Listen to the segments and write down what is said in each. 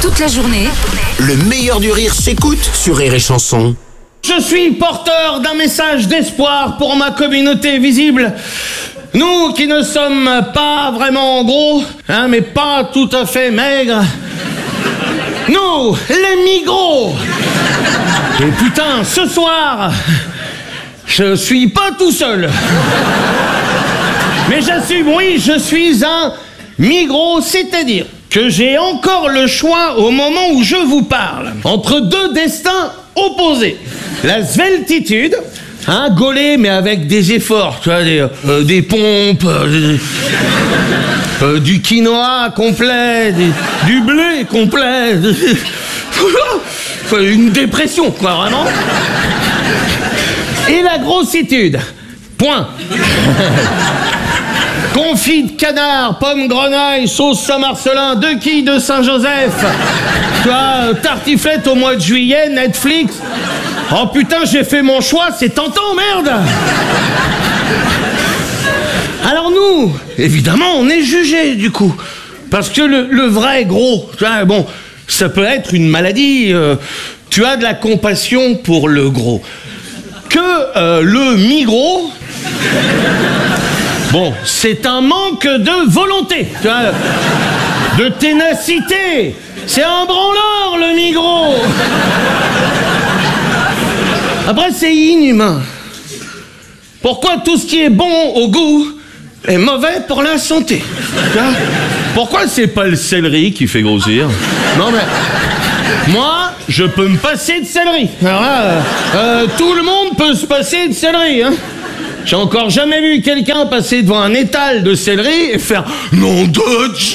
toute la journée. Le meilleur du rire s'écoute sur Rire et Chanson. Je suis porteur d'un message d'espoir pour ma communauté visible. Nous qui ne sommes pas vraiment gros, mais pas tout à fait maigres. Nous, les migros. Et putain, ce soir, je suis pas tout seul. Mais j'assume, oui, je suis un migros, c'est-à-dire que j'ai encore le choix au moment où je vous parle entre deux destins opposés. La sveltitude, gaulé mais avec des efforts, tu vois, des pompes, du quinoa complet, du blé complet, une dépression, quoi, vraiment. Et la grossitude, point. Confit de canard, pomme grenaille, sauce Saint-Marcelin, 2 quilles de Saint-Joseph. Tu vois, tartiflette au mois de juillet, Netflix. Oh putain, j'ai fait mon choix, c'est tentant, merde. Alors nous, évidemment, on est jugés, du coup. Parce que le vrai gros, tu vois, bon, ça peut être une maladie. Tu as de la compassion pour le gros. Que le mi-gros... Bon, c'est un manque de volonté, tu vois, de ténacité. C'est un branleur, le migros. Après, c'est inhumain. Pourquoi tout ce qui est bon au goût est mauvais pour la santé? Tu vois? Pourquoi c'est pas le céleri qui fait grossir? Non mais... Moi, je peux me passer de céleri. Alors là, tout le monde peut se passer de céleri, hein. J'ai encore jamais vu quelqu'un passer devant un étal de céleri et faire « Nom de Dieu !»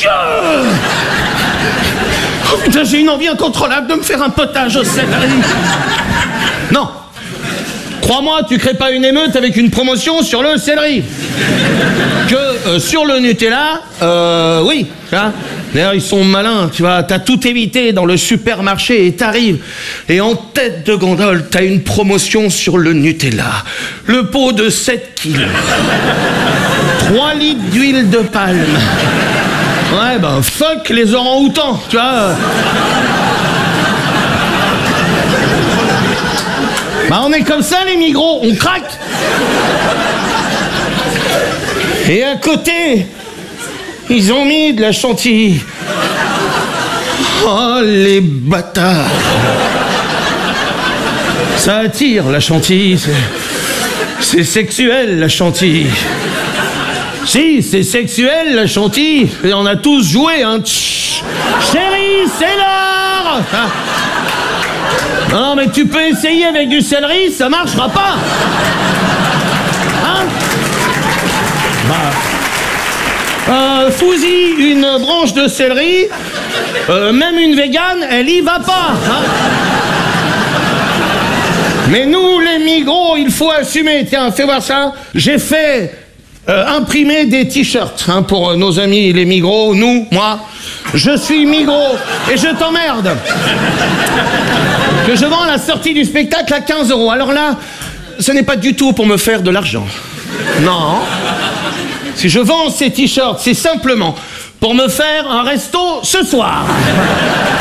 Oh putain, j'ai une envie incontrôlable de me faire un potage au céleri. Non. Crois-moi, tu crées pas une émeute avec une promotion sur le céleri. Que sur le Nutella, oui. Hein. D'ailleurs, ils sont malins, tu vois. T'as tout évité dans le supermarché et t'arrives. Et en tête de gondole, t'as une promotion sur le Nutella. Le pot de 7 kilos. 3 litres d'huile de palme. Ouais, ben, fuck les orang-outans, tu vois. Bah, on est comme ça, les migros, on craque. Et à côté, ils ont mis de la chantilly. Oh, les bâtards. Ça attire, la chantilly. C'est sexuel, la chantilly. Si, c'est sexuel, la chantilly. Et on a tous joué, hein. Chérie, c'est l'heure. Non, mais tu peux essayer avec du céleri, ça marchera pas. Hein? Bah... fous-y une branche de céleri, même une végane, elle y va pas. Hein? Mais nous, les migros, il faut assumer. Tiens, fais voir ça. J'ai fait imprimer des t-shirts pour nos amis les migros. Nous, moi, je suis migros et je t'emmerde. Que je vends à la sortie du spectacle à 15 €. Alors là, ce n'est pas du tout pour me faire de l'argent. Non. Si je vends ces t-shirts, c'est simplement pour me faire un resto ce soir.